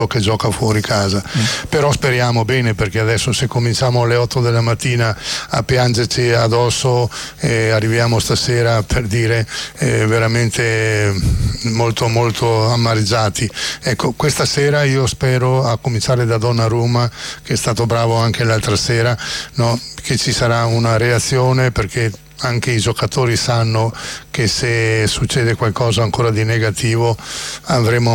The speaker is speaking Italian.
che gioca fuori casa. Però speriamo bene, perché adesso se cominciamo alle 8 della mattina a piangerci addosso arriviamo stasera, per dire, veramente molto molto amareggiati. Ecco, questa sera io spero, a cominciare da Donnarumma, che è stato bravo anche l'altra sera, no? Che ci sarà una reazione, perché anche i giocatori sanno che se succede qualcosa ancora di negativo avremo